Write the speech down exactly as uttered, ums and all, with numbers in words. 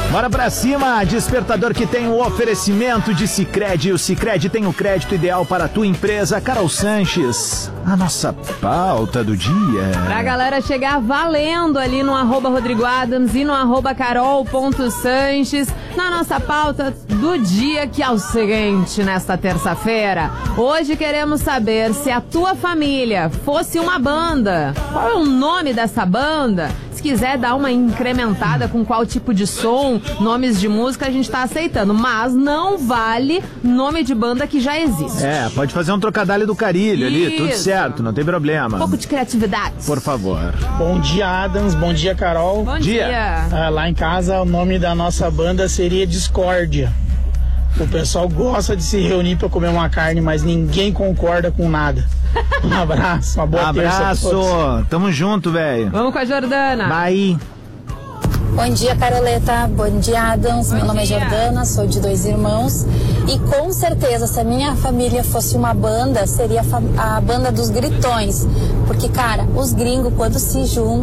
Bora pra cima, despertador que tem o oferecimento de Sicredi. O Sicredi tem o crédito ideal para a tua empresa. Carol Sanches, a nossa pauta do dia. Pra galera chegar valendo ali no arroba Rodrigo Adams e no arroba carol.sanches. Na nossa pauta do dia, que é o seguinte, nesta terça-feira. Hoje queremos saber se a tua família fosse uma banda. Qual é o nome dessa banda? Se quiser dar uma incrementada com qual tipo de som, nomes de música, a gente tá aceitando. Mas não vale nome de banda que já existe. É, pode fazer um trocadilho do carilho ali, Isso. tudo certo, não tem problema. Um pouco de criatividade. Por favor. Bom dia, Adams. Bom dia, Carol. Bom dia. dia. Ah, lá em casa, o nome da nossa banda seria Discórdia. O pessoal gosta de se reunir para comer uma carne, mas ninguém concorda com nada. Um abraço, uma boa terça pra Abraço, todos. tamo junto, velho. Vamos com a Jordana. Vai. Bom dia, Caroleta. Bom dia, Adams. Meu nome é Jordana, sou de dois irmãos. E com certeza, se a minha família fosse uma banda, seria a, fa- a banda dos Gritões. Porque, cara, os gringos, quando se juntam,